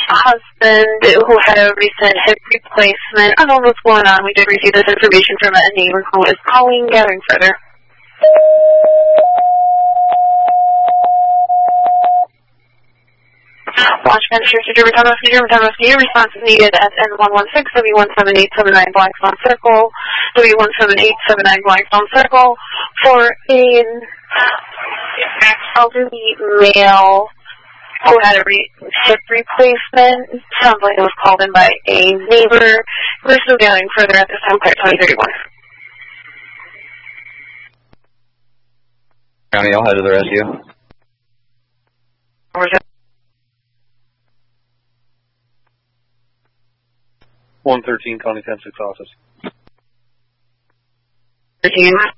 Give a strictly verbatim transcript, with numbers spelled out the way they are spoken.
husband who had a recent hip replacement. I don't know what's going on. We did receive this information from a neighbor who is calling, gathering further. Launch manager to German Town Rescue, German Town Rescue. Response is needed at N one one six, W one seven eight seven nine Blackstone Circle, W one seven eight seven nine Blackstone Circle, for an elderly male who had a re- hip replacement. Sounds like it was called in by a neighbor. We're still gathering further at this time, clear twenty thirty-one. County, I'll head to the rescue. Where's it? one thirteen, County ten six office. thirteen.